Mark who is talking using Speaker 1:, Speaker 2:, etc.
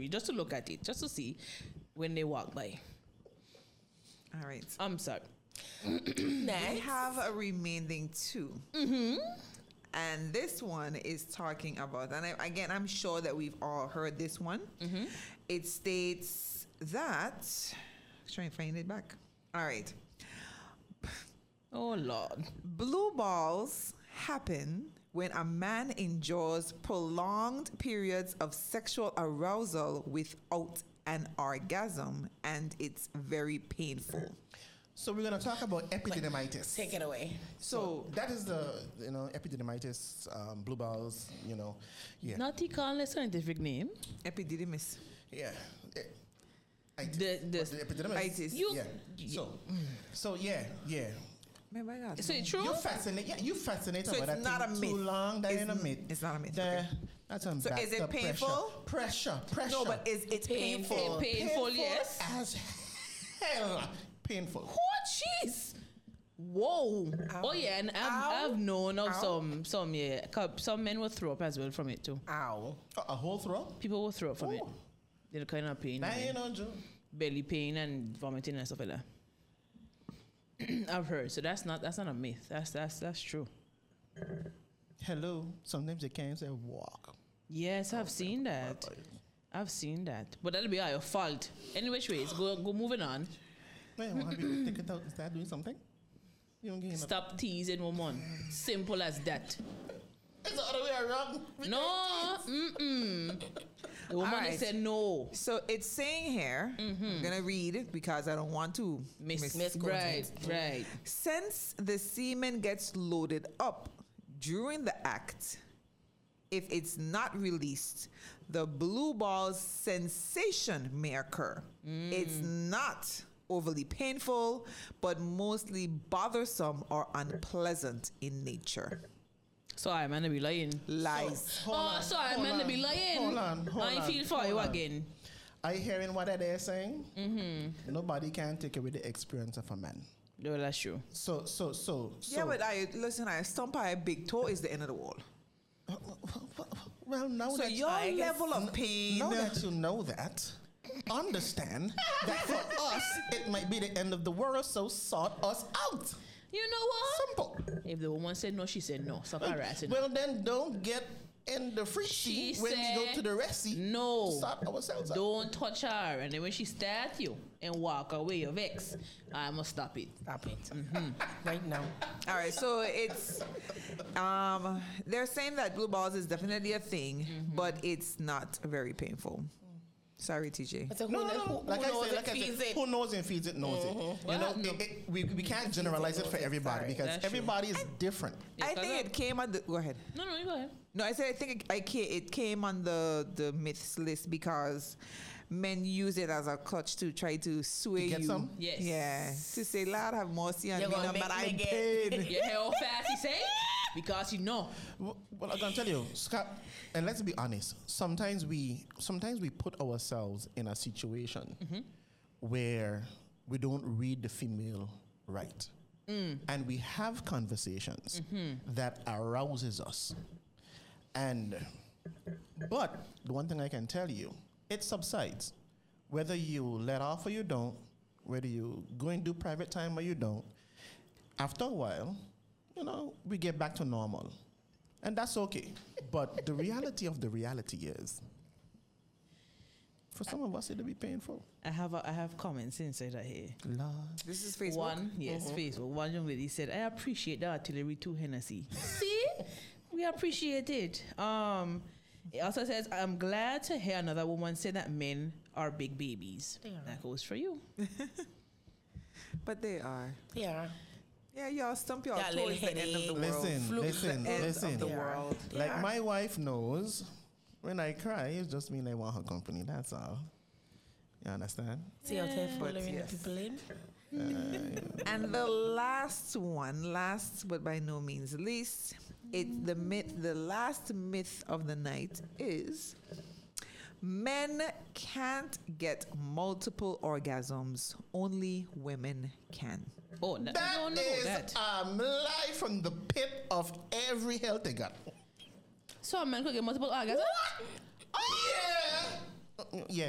Speaker 1: dictionary just to look at it, just to see when they walk by.
Speaker 2: All right.
Speaker 1: I'm sorry.
Speaker 2: We have a remaining 2. And this one is talking about, and I'm sure that we've all heard this one. It states that, let's try and find it back. All right.
Speaker 1: Oh, Lord.
Speaker 2: Blue balls happen when a man endures prolonged periods of sexual arousal without an orgasm, and it's very painful.
Speaker 3: So we're going to talk about epididymitis.
Speaker 4: Take it away.
Speaker 3: So that is the, epididymitis, blue balls, yeah.
Speaker 1: Not he calling a scientific name.
Speaker 2: Epididymis.
Speaker 3: Yeah.
Speaker 1: The
Speaker 3: epididymis.
Speaker 1: You-
Speaker 3: Yeah. So yeah.
Speaker 2: My God.
Speaker 1: Is it true?
Speaker 3: You fascinate
Speaker 2: So
Speaker 3: about
Speaker 2: it's
Speaker 3: that
Speaker 2: not
Speaker 3: thing
Speaker 2: a myth.
Speaker 3: too long. That ain't a myth.
Speaker 2: It's not a myth.
Speaker 3: There,
Speaker 2: Okay.
Speaker 3: That's some
Speaker 2: So is it painful?
Speaker 3: Pressure.
Speaker 2: No, but it's painful.
Speaker 1: Painful, yes.
Speaker 3: As hell. Painful.
Speaker 1: Oh, jeez. Whoa.
Speaker 4: Ow.
Speaker 1: Oh, yeah, and I've known of some men will throw up as well from it too.
Speaker 4: Ow.
Speaker 3: A whole throw?
Speaker 1: People will throw up from it.
Speaker 3: Oh.
Speaker 1: They're kind of pain.
Speaker 3: That ain't no joke.
Speaker 1: Belly pain and vomiting and stuff like that. I've heard. So that's not a myth. That's true.
Speaker 3: Hello. Sometimes you can't say walk.
Speaker 1: Yes, I've seen that. But that'll be your fault. Any which ways, go moving on.
Speaker 3: Wait, want to take it out and start doing something? You don't get
Speaker 1: Stop teasing woman. Simple as that.
Speaker 3: It's the other way around.
Speaker 1: No. The woman
Speaker 2: All right.
Speaker 1: said no.
Speaker 2: So it's saying here, I'm going to read it because I don't want to misquote it.
Speaker 1: Right.
Speaker 2: Since the semen gets loaded up during the act, if it's not released, the blue ball sensation may occur. It's not overly painful, but mostly bothersome or unpleasant in nature.
Speaker 1: Sorry, man, to be lying.
Speaker 2: Lies.
Speaker 1: Sorry, man, to be lying.
Speaker 3: Hold on.
Speaker 1: I feel for you again.
Speaker 3: Are you hearing what they're saying? Nobody can take away the experience of a man.
Speaker 1: No, that's true.
Speaker 3: So.
Speaker 2: Yeah, but I stump a big toe is the end of the world.
Speaker 3: Well, now
Speaker 2: So
Speaker 3: that
Speaker 2: your level of pain.
Speaker 3: now that you know that, understand that for us it might be the end of the world. So sort us out.
Speaker 1: You know what?
Speaker 3: Simple.
Speaker 1: If the woman said no, she said no. Stop harassing her.
Speaker 3: Well, then don't get in the free
Speaker 1: She
Speaker 3: seat when we go
Speaker 1: said
Speaker 3: to the rest
Speaker 1: no.
Speaker 3: to sort ourselves out.
Speaker 1: Don't touch her. And then when she stare at you and walk away, you're vexed. I must stop it.
Speaker 4: Stop it. Right now.
Speaker 2: All right, so it's they're saying that blue balls is definitely a thing, but it's not very painful. Sorry, TJ.
Speaker 4: So
Speaker 3: No.
Speaker 4: who
Speaker 3: Like
Speaker 4: knows
Speaker 3: I said, who knows and feeds it knows it.
Speaker 1: Well,
Speaker 3: We can't generalize it for everybody because
Speaker 1: That's true.
Speaker 3: everybody is different.
Speaker 2: I think it came on the. Go ahead.
Speaker 1: No, you go ahead.
Speaker 2: No, I said I think it came on the myths list because men use it as a crutch to try to sway
Speaker 3: To get
Speaker 2: you.
Speaker 3: some?
Speaker 1: Yes.
Speaker 2: Yeah. To say, Lord have mercy on
Speaker 4: You're
Speaker 2: me,
Speaker 4: gonna
Speaker 2: no,
Speaker 4: make
Speaker 2: but
Speaker 4: me
Speaker 2: I'm
Speaker 4: get-
Speaker 2: paid.
Speaker 1: You hear how fast he say? Because you know.
Speaker 3: Well, I'm gonna tell you, Scott, and let's be honest. Sometimes we put ourselves in a situation where we don't read the female right, and we have conversations that arouses us. But the one thing I can tell you, it subsides, whether you let off or you don't, whether you go and do private time or you don't. After a while, we get back to normal. And that's okay. But the reality of the reality is, for some of us, it'll be painful.
Speaker 1: I have comments inside of here.
Speaker 3: Lord.
Speaker 2: This is Facebook.
Speaker 1: One, yes, Facebook. One young lady said, I appreciate the artillery too, Hennessy. See? We appreciate it. It also says, I'm glad to hear another woman say that men are big babies. That goes for you.
Speaker 2: But they are.
Speaker 4: Yeah.
Speaker 2: Yeah, y'all stump your
Speaker 4: That
Speaker 2: toe
Speaker 4: little
Speaker 2: is the end of the world.
Speaker 3: Listen.
Speaker 2: End of the world.
Speaker 3: Like my wife knows, when I cry, it just means I want her company. That's all. You understand?
Speaker 4: See how they're
Speaker 2: But
Speaker 4: following
Speaker 2: yes.
Speaker 4: the people in?
Speaker 2: And the last but by no means least, the last myth of the night is men can't get multiple orgasms, only women can.
Speaker 1: Oh,
Speaker 3: That
Speaker 1: no,
Speaker 3: is
Speaker 1: that.
Speaker 3: a lie from the pit of every healthy gut.
Speaker 1: So a man could get multiple orgasms?
Speaker 3: Yeah. yeah,